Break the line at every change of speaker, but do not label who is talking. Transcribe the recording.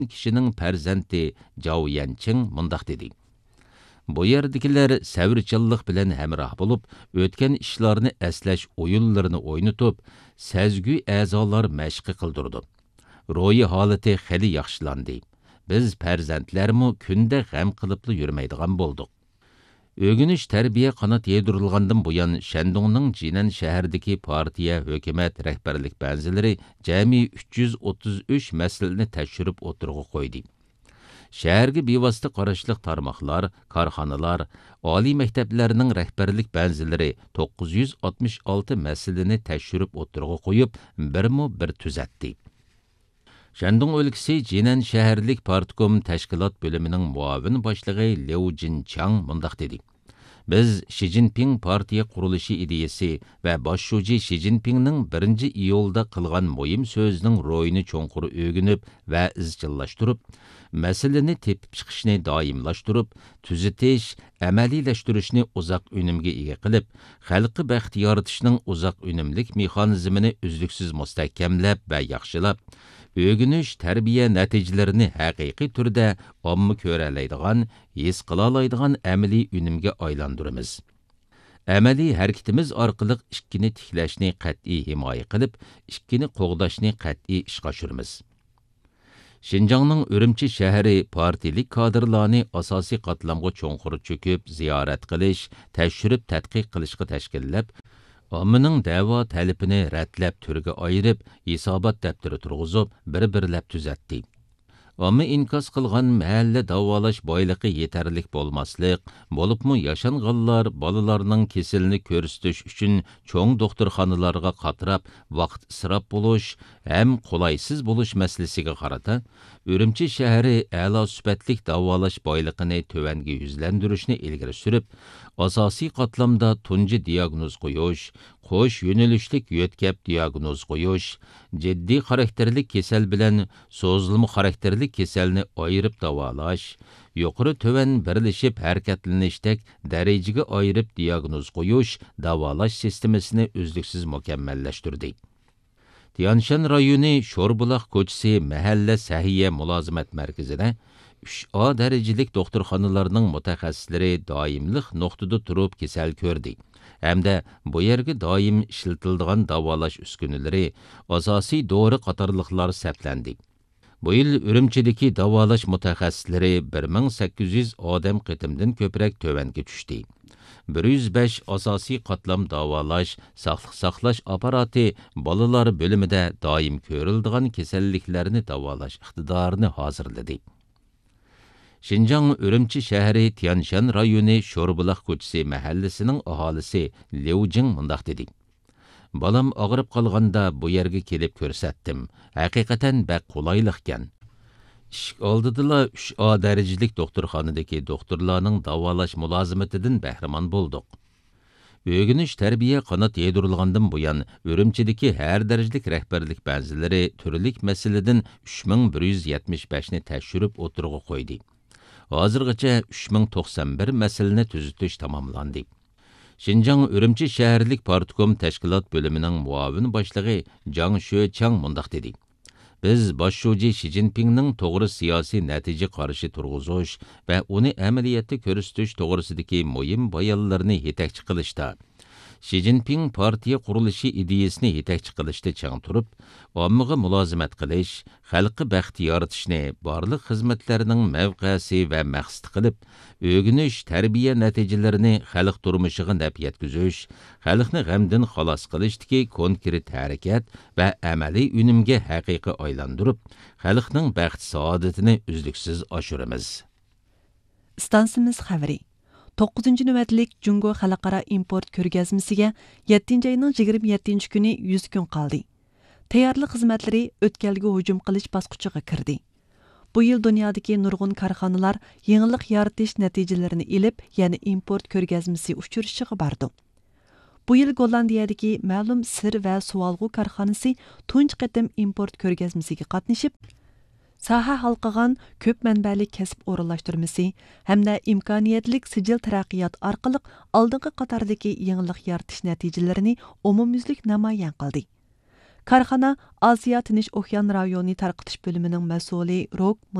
kishining farzandi Zhao Yanqing mundaq dedi. Bu yerdagilar savrchanlik bilan hamroh bo'lib, o'tgan ishlarni eslash o'yinlarini o'ynatib, sezgi a'zolar mashqi qildirdi. Ro'yi holati xeli yaxshilandi. Biz farzandlarmi kunda g'am qilibli yurmaydigan bo'ldik. Ögünüş tərbiyə qanat yedirilgandan buyan Shandongning Jinan shahridagi partiya hökumət rəhbərlik bənziləri cəmi 333 məsələni təşkürüb oturğu qoydu. Şəhərgi bevosita qarashliq tarmoqlar, korxonalar, oliy maktablarning rəhbərlik bənziləri 966 məsələni təşkürüb oturğu qoyub, bir tüzətdi. Shandong o'lkasi Jinan shaharlik partkom tashkilot bo'limining muavin boshlig'i Liu Jinchang mundaq dedi. Biz Xi Jinping partiya qurilishi ideyasi va bosh shoji Xi Jinpingning 1-iyulda qilgan muhim so'zining ro'yini cho'nqur o'rganib va izchillashtirib, masalani tepib chiqishni doimlashtirib, tuzatish, amaliylashtırishni uzoq unumga ega qilib, xalqi baxt yoritishning uzoq unumlik mexanizmini uzluksiz mustahkamlab va yaxshilab, ögünüş tərbiyə nəticələrini həqiqi türdə omma ko'ralaydigan, his qilalaydigan əməli ünümgə aylandırımız. Əməli hərəkətimiz orqali ikkini tiklashni qat'iy himoya qilib, ikkini qo'g'dashni qat'iy ishga oshiramiz. Şinjanning Urumchi shahri partilik kadrlarni asosiy qatlamga cho'nqur cho'kib, ziyorat qilish, tashkirib tadqiq qilishga tashkillab, ommaning da'vo talabini ratlab turga ayirib, hisobot daftari turg'izib, bir-birlab tuzatdi. Omma inkos qilgan mahalla davolash boyligi yetarlik bo'lmaslik, bo'libmi yashanganlar bolalarning kesilini ko'rsatish uchun cho'ng doktorxonalarga qatirab, vaqt isrof bo'lish ham qulaysiz bo'lish masalasiga qarata, Urumchi shahri a'lo sifatlik davolash boyligini tövanga yuzlantirishni ilgari surib, asosiy qatlamda tunji diagnoz qo'yish, qo'sh yo'nalishlik yo'tkab diagnoz qo'yish, jiddiy xarakterli kasal bilan so'zilma xarakterli kasalni ayirib davolash, yuqori tövan birlashib harakatlanishdek darajaga ayirib diagnoz qo'yish, davolash sistemasini uzluksiz mukammallashtirdi. Tianshan rayoni Shorbulaq ko'chasi mahalla sahiya mulozimat markazida 3A darajalik doktorxonalarning mutaxassislari doimlik nuqtada turib kasal ko'rdi. Hamda bu yerga doim ishlatiladigan davolash uskunalari, asosiy dori qatorliqlar saqlandi. Bu yil Urumchidagi davolash mutaxassislari 1800 odam qitimdan ko'proq tövanga tushdi. 105 asosiy qatlam davolash, saqliq saqlash apparati bolalar bo'limida doim ko'riladigan kasalliklarni davolash iqtidorini hozirladi. Şinjan Urumchi shahri Tianshan rayoni Shorbulaq ko'chasi mahallasining aholisi Liu Jing mundaq dedi. Balam og'rib qolganda bu yerga kelib ko'rsatdim. Haqiqatan bak qulaylikkan. Ishq oldidila 3A darajalik doktorxonadagi doktorlarning davolash mulozimatidan bahramon bo'ldik. Ögünüş tərbiyə qanat yedirilgandan buyan Urumchidagi har darajalik rahbarlik bənziləri turlik məsələdən 3175 ni təşkürüb oturğu qoydu. Hozirgacha 3091 məsələni tuzitish tamamlandı. Şinjan Urumchi shaharlik partkom tashkilot bo'limining muavin boshlig'i Jang Shuchang mundaq dedi. Biz bosh shoji Xi Jinpingning to'g'ri siyosiy natija qarashi turg'izish va uni amaliyotda ko'rsatish to'g'risidagi muhim bayonlarni yetakchi qilishda, Xi Jinping partiya qurilishi ideyasini yetakchi qilishda chang turib, ommaga mulozimat qilish, xalqi baxti yoritishni barliq xizmatlarning mavqesi va maqsad qilib, o'g'inish tarbiya natijalarini xalq turmushiga naf yetkazish, xalqni g'amdan xalos qilishdagi konkret harakat va amaliy unumga haqiqiy aylantirib, xalqning baxt saodatini uzluksiz oshiramiz.
Stansimiz xabari 9. növbətlik Jungo xalqaro import ko'rgazmasiga 7 ayning 27 kuni 100 kun qoldi. Tayyorlik xizmatlari o'tkalga hujum qilish bosqichiga kirdi. Bu yil dunyodagi nurg'un korxonalar yangilik yaratish natijalarini ilib, ya'ni import ko'rgazmasi uchrashiga bordi. Bu yil Gollandiyadagi ma'lum sir va suvolg'u korxonasi tunji qatim import ko'rgazmasiga qatnashib, soha halqagan ko'p manbali kasb o'rinlashtirmasi hamda imkoniyatlik sijil taraqqiyot orqali oldingi qatordagi yangilik yaratish natijalarini umumyuzlik namoyon qildi. Korxona Asiya Tinch okean rayoni tarqitish bölümünün məsulü Rok